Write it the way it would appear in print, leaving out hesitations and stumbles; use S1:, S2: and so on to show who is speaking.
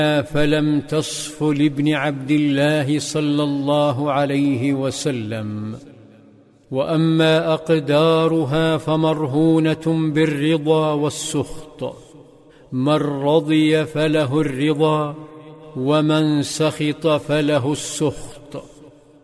S1: فلم تصف لابن عبد الله صلى الله عليه وسلم. وأما أقدارها فمرهونة بالرضا والسخط، من رضي فله الرضا، ومن سخط فله السخط.